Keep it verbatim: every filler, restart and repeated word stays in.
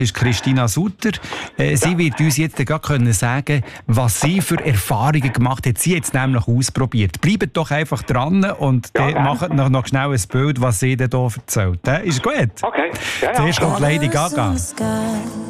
ist Christina Sutter. Äh, sie wird uns jetzt gerade können sagen, was sie für Erfahrungen gemacht hat. Sie hat es nämlich ausprobiert. Bleibt doch einfach dran und Ja, dann macht noch, noch schnell ein Bild, was sie dann hier erzählt. Äh, ist gut? Okay. Ja, ja. Zuerst kommt Lady Gaga.